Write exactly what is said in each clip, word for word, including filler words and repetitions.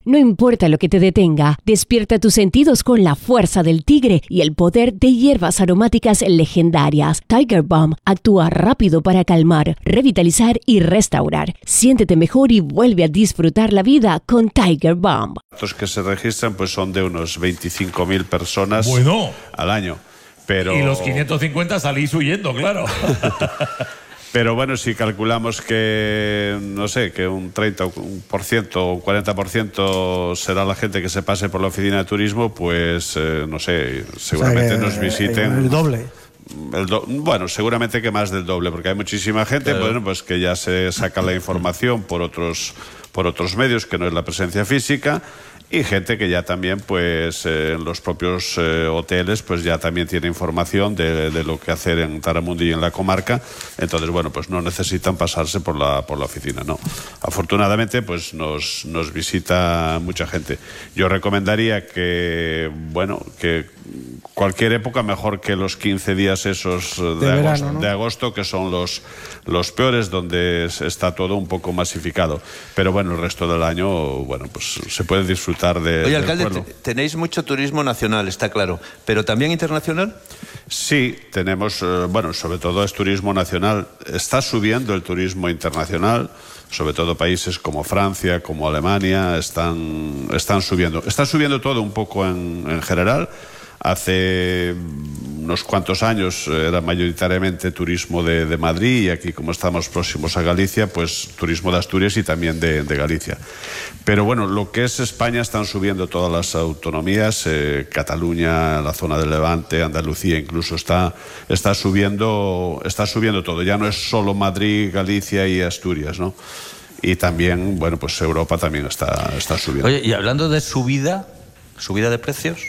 No importa lo que te detenga, despierta tus sentidos con la fuerza del tigre y el poder de hierbas aromáticas legendarias. Tiger Balm actúa rápido para calmar, revitalizar y restaurar. Siéntete mejor y vuelve a disfrutar la vida con Tiger Balm. Los que se registran pues son de unos veinticinco mil personas bueno. al año. Pero... Y los quinientos cincuenta salís huyendo, claro. Pero bueno, si calculamos que, no sé, que un treinta por ciento o un cuarenta por ciento será la gente que se pase por la oficina de turismo, pues, eh, no sé, seguramente o sea, que, nos visiten... El doble. El do, bueno, seguramente que más del doble, porque hay muchísima gente, claro. Bueno, pues que ya se saca la información por otros, por otros medios, que no es la presencia física, y gente que ya también, pues, eh, en los propios eh, hoteles, pues ya también tiene información de, de lo que hacer en Taramundi y en la comarca. Entonces, bueno, pues no necesitan pasarse por la, por la oficina, ¿no? Afortunadamente, pues nos, nos visita mucha gente. Yo recomendaría que, bueno, que cualquier época mejor que los quince días esos de, de, verano, agosto, ¿no? de agosto, que son los, los peores, donde está todo un poco masificado. Pero bueno, el resto del año, bueno, pues se puede disfrutar. De, Oye, alcalde, tenéis mucho turismo nacional, está claro, pero ¿también internacional? Sí, tenemos, eh, bueno, sobre todo es turismo nacional. Está subiendo el turismo internacional, sobre todo países como Francia, como Alemania, están, están subiendo. Está subiendo todo un poco en, en general. Hace unos cuantos años era mayoritariamente turismo de, de Madrid, y aquí, como estamos próximos a Galicia, pues turismo de Asturias y también de, de Galicia. Pero bueno, lo que es España están subiendo todas las autonomías, eh, Cataluña, la zona del Levante, Andalucía incluso está, está, subiendo, está subiendo todo. Ya no es solo Madrid, Galicia y Asturias, ¿no? Y también, bueno, pues Europa también está, está subiendo. Oye, y hablando de subida, subida de precios...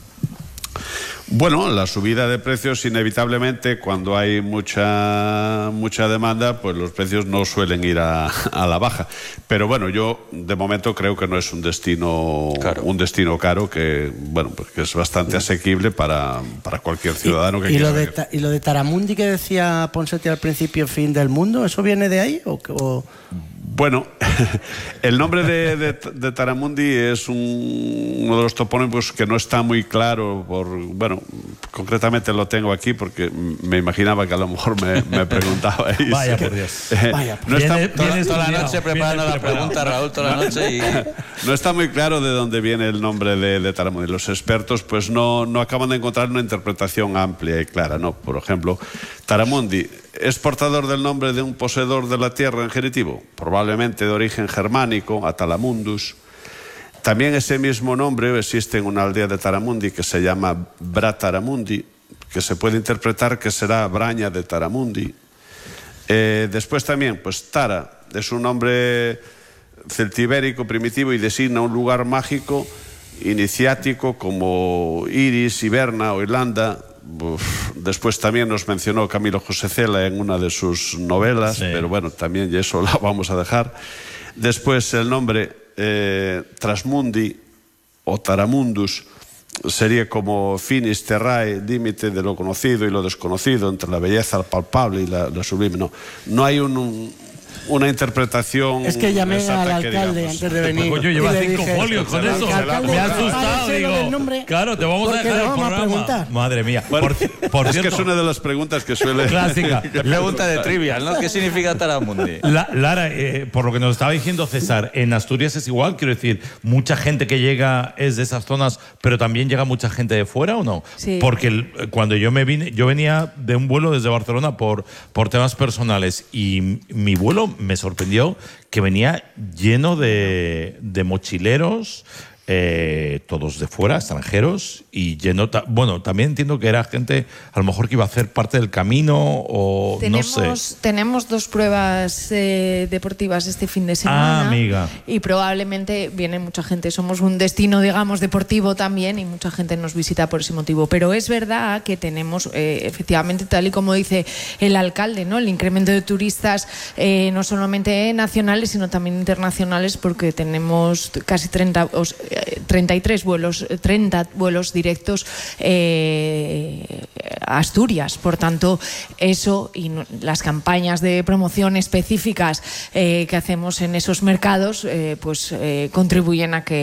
Bueno, la subida de precios, inevitablemente, cuando hay mucha mucha demanda, pues los precios no suelen ir a, a la baja. Pero bueno, yo de momento creo que no es un destino claro. un destino caro, que bueno, pues que es bastante asequible para, para cualquier ciudadano que ¿Y, quiera y lo de venir. ¿Y lo de Taramundi que decía Ponseti al principio, fin del mundo, eso viene de ahí o...? o... Bueno, el nombre de, de, de Taramundi es un, uno de los topónimos que no está muy claro. Por, bueno, concretamente lo tengo aquí porque me imaginaba que a lo mejor me, me preguntabais. Vaya por Dios. Eh, Vaya, no está, viene, toda, vienes toda la noche preparando la pregunta, Raúl, toda la noche. Y... No está muy claro de dónde viene el nombre de, de Taramundi. Los expertos pues no, no acaban de encontrar una interpretación amplia y clara, ¿no? Por ejemplo, Taramundi ¿es portador del nombre de un poseedor de la tierra en genitivo? Probablemente de origen germánico, Atalamundus. También ese mismo nombre existe en una aldea de Taramundi que se llama Brataramundi, que se puede interpretar que será Braña de Taramundi. Eh, después también, pues Tara es un nombre celtibérico primitivo y designa un lugar mágico iniciático como Iris, Iberna o Irlanda. Uf, después también nos mencionó Camilo José Cela en una de sus novelas, sí. Pero bueno, también y eso la vamos a dejar. Después el nombre eh, Trasmundi o Taramundus sería como finis terrae, límite de lo conocido y lo desconocido, entre la belleza palpable y la, la sublime. No, no hay un, un una interpretación. Es que llamé al alcalde antes de venir. Coño, lleva cinco dije, folios con eso. Me ha asustado, digo. Nombre, claro, te vamos a dejar el programa. Madre mía. Bueno, por, por es cierto, que es una de las preguntas que suele. Clásica. Pregunta de trivial, ¿no? ¿Qué significa Taramundi? La, Lara, eh, por lo que nos estaba diciendo César, en Asturias es igual, quiero decir, mucha gente que llega es de esas zonas, pero también llega mucha gente de fuera, ¿o no? Sí. Porque el, cuando yo me vine, yo venía de un vuelo desde Barcelona por, por temas personales y mi vuelo me sorprendió que venía lleno de, de mochileros, eh, todos de fuera, extranjeros, y lleno, ta bueno, también entiendo que era gente a lo mejor que iba a hacer parte del camino o tenemos, no sé. Tenemos dos pruebas eh, deportivas este fin de semana. Ah, amiga. Y probablemente viene mucha gente. Somos un destino, digamos, deportivo también y mucha gente nos visita por ese motivo. Pero es verdad que tenemos, eh, efectivamente, tal y como dice el alcalde, ¿no? El incremento de turistas, eh, no solamente nacionales, sino también internacionales, porque tenemos casi treinta, treinta y tres vuelos, treinta vuelos directos eh, a Asturias. Por tanto, eso y no, las campañas de promoción específicas eh, que hacemos en esos mercados, eh, pues eh, contribuyen a que